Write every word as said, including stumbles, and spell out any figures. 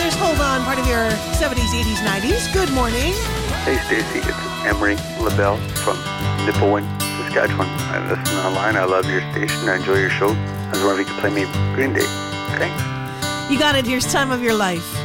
there's Hold On, part of your seventies, eighties, nineties. Good morning. Hey, Stacey, it's Emery LaBelle from Nipawin, Saskatchewan. I listen online. I love your station. I enjoy your show. I was wondering if you could play me Green Day. Thanks. You got it. Here's Time of Your Life.